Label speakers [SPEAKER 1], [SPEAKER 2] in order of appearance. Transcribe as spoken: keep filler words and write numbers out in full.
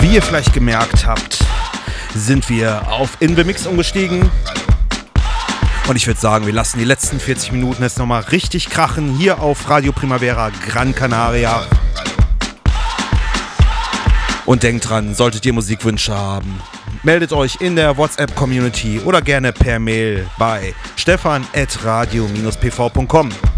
[SPEAKER 1] Wie ihr vielleicht gemerkt habt, sind wir auf In The Mix umgestiegen. Und ich würde sagen, wir lassen die letzten vierzig Minuten jetzt nochmal richtig krachen hier auf Radio Primavera Gran Canaria. Und denkt dran, solltet ihr Musikwünsche haben, meldet euch in der WhatsApp-Community oder gerne per Mail bei stefan at radio dash p v punkt com.